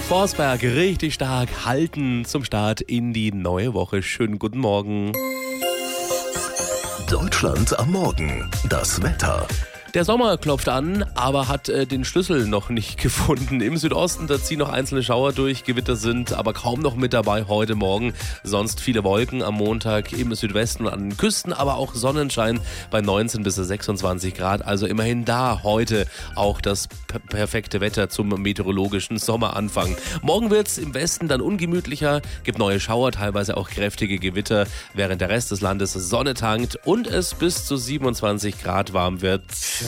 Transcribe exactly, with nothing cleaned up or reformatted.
Forsberg richtig stark halten zum Start in die neue Woche. Schönen guten Morgen. Deutschland am Morgen. Das Wetter. Der Sommer klopft an, aber hat äh, den Schlüssel noch nicht gefunden. Im Südosten, da ziehen noch einzelne Schauer durch. Gewitter sind aber kaum noch mit dabei heute Morgen. Sonst viele Wolken am Montag im Südwesten und an den Küsten, aber auch Sonnenschein bei neunzehn bis sechsundzwanzig Grad. Also immerhin da heute auch das per- perfekte Wetter zum meteorologischen Sommeranfang. Morgen wird's im Westen dann ungemütlicher, gibt neue Schauer, teilweise auch kräftige Gewitter, während der Rest des Landes Sonne tankt und es bis zu siebenundzwanzig Grad warm wird.